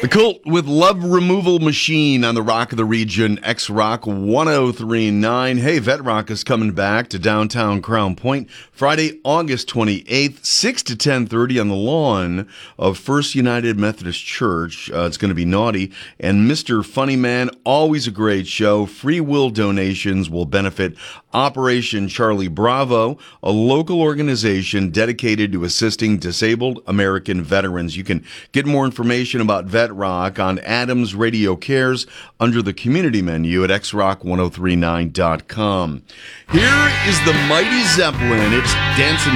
The Cult with Love Removal Machine on the Rock of the Region, X-Rock 103.9. Hey, Vet Rock is coming back to downtown Crown Point Friday, August 28th, 6 to 10:30 on the lawn of First United Methodist Church. It's going to be naughty. And Mr. Funny Man, always a great show. Free will donations will benefit Operation Charlie Bravo, a local organization dedicated to assisting disabled American veterans. You can get more information about Vet Rock on Adams Radio Cares under the community menu at xrock1039.com. Here is the Mighty Zeppelin. It's Dancing